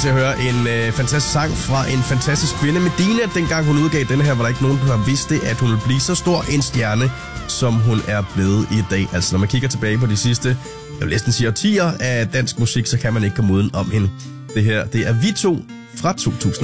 til at høre en fantastisk sang fra en fantastisk kvinde. Medina, dengang hun udgav denne her, var der ikke nogen, der vidste, at hun ville blive så stor en stjerne, som hun er blevet i dag. Altså, når man kigger tilbage på de sidste, jeg vil næsten sige årtier af dansk musik, så kan man ikke komme uden om hende. Det her, det er Vi To fra 2000.